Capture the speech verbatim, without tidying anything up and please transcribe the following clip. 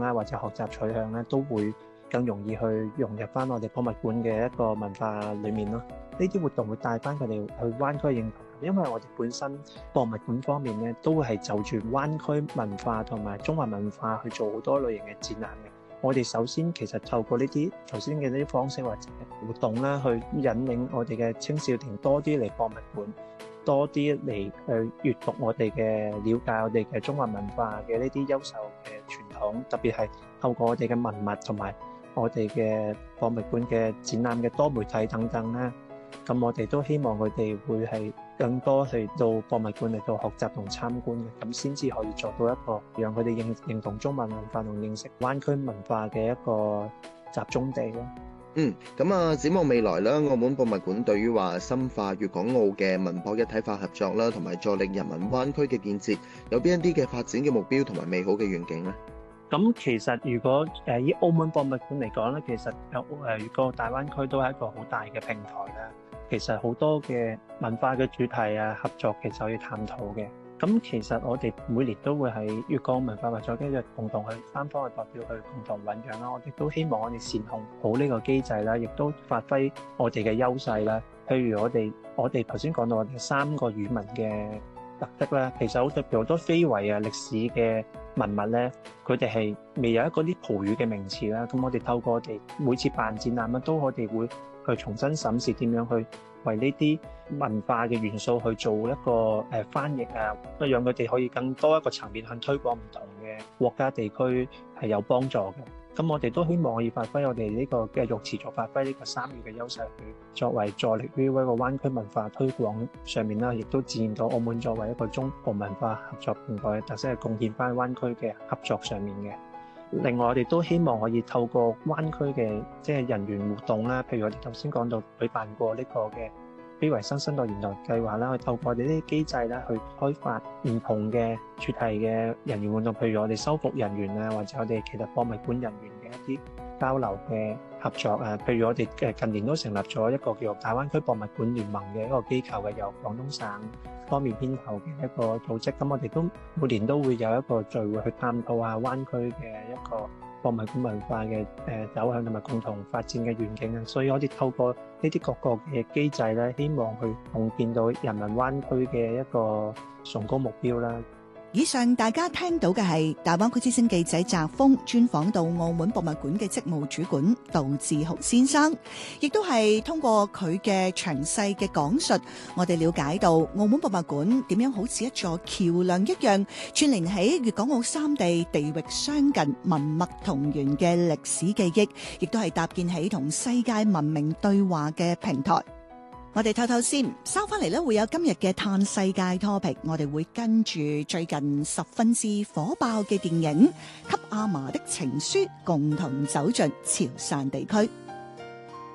啦，或者學習取向咧，都會更容易去融入翻我哋博物館嘅一個文化裡面咯。呢啲活動會帶翻佢哋去灣區認同，因為我哋本身博物館方面咧，都會係就住灣區文化同埋中華文化去做好多類型嘅展覽嘅。我哋首先其實透過呢啲頭先嘅呢啲方式或者活動啦，去引領我哋嘅青少年多啲嚟博物館，多啲嚟去閱讀我哋嘅了解我哋嘅中華文化嘅呢啲優秀嘅傳統，特別係透過我哋嘅文物同埋我哋嘅博物館嘅展覽嘅多媒體等等啦。咁我哋都希望佢哋會係更多去到博物館嚟到學習同參觀嘅，咁先至可以做到一個讓佢哋認認同中華文化同認識灣區文化嘅一個集中地咯。 嗯，咁啊，展望未來啦，澳門博物館對於話深化粵港澳嘅文博一體化合作啦，同埋助力人民灣區嘅建設，有邊一啲嘅發展嘅目標同埋美好嘅願景呢？ 咁其實如果誒以澳門博物館嚟講咧，其實有誒粵港澳大灣區都係一個好大嘅平台啦。其實好多嘅文化嘅主題啊，合作其實可以探討嘅。咁其實我哋每年都會喺粵港澳文化合作機制共同去三方嘅代表去共同醖釀啦。我哋都希望我哋善用好呢個機制啦，亦都發揮我哋嘅優勢啦。譬如我哋我哋頭先講到我哋三個語文嘅特色啦，其實好特別好多非遺啊、歷史嘅文物咧，佢哋係未有一個啲葡語嘅名詞啦。咁我哋透過我哋每次辦展覽啦，都我哋會去重新審視點樣去為呢啲文化嘅元素去做一個誒翻譯啊，讓佢哋可以更多一個層面去推廣唔同嘅國家地區係有幫助嘅。咁我哋都希望可以發揮我哋呢個繼續持續發揮呢個三語嘅優勢，去作為助力於一個灣區文化推廣上面啦，亦都展現到澳門作為一個中葡文化合作平台嘅特色，係貢獻翻灣區嘅合作上面嘅。另外我哋都希望可以透過灣區嘅即係人員互動啦，譬如我哋頭先講到舉辦過呢個嘅非遺新生代言代計劃啦，去透過我哋呢啲機制啦，去開發唔同嘅主題嘅人員活動，譬如我哋修復人員啊，或者我哋其實博物館人員嘅一啲交流嘅合作啊，譬如我哋誒近年都成立咗一個叫做大灣區博物館聯盟嘅一個機構嘅，由廣東省方面牽頭嘅一個組織。咁我哋都每年都會有一個聚會去探討下灣區嘅一個博物館文化嘅誒走向同埋共同發展嘅願景啊。所以我哋透過呢啲各個嘅機制咧，希望去共建到人民灣區嘅一個崇高目標啦。 以上大家聽到嘅係大灣區之聲記者澤峰專訪到澳門博物館嘅職務主管杜志豪先生，亦都係通過佢嘅詳細嘅講述，我哋了解到澳門博物館點樣好似一座橋樑一樣，串聯起粵港澳三地地域相近、文脈同源嘅歷史記憶，亦都係搭建起同世界文明對話嘅平台。我哋透透先，收翻嚟咧會有今日嘅嘆世界 topic， 我哋會跟住最近十分之火爆嘅電影《給阿嫲的情書》，共同走進潮汕地區。